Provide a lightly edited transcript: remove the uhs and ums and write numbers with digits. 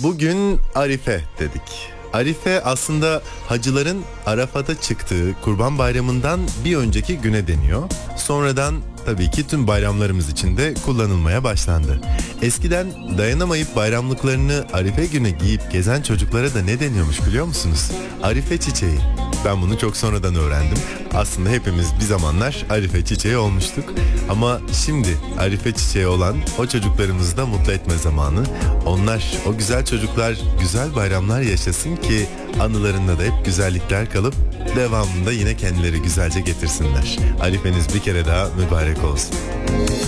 Bugün Arife dedik. Arife aslında hacıların Arafat'a çıktığı Kurban Bayramı'ndan bir önceki güne deniyor. Sonradan tabii ki tüm bayramlarımız için de kullanılmaya başlandı. Eskiden dayanamayıp bayramlıklarını Arife günü giyip gezen çocuklara da ne deniyormuş biliyor musunuz? Arife çiçeği. Ben bunu çok sonradan öğrendim. Aslında hepimiz bir zamanlar Arife çiçeği olmuştuk. Ama şimdi Arife çiçeği olan o çocuklarımızı da mutlu etme zamanı. Onlar, o güzel çocuklar güzel bayramlar yaşasın ki anılarında da hep güzellikler kalıp devamında yine kendileri güzelce getirsinler. Arifeniz bir kere daha mübarek olsun.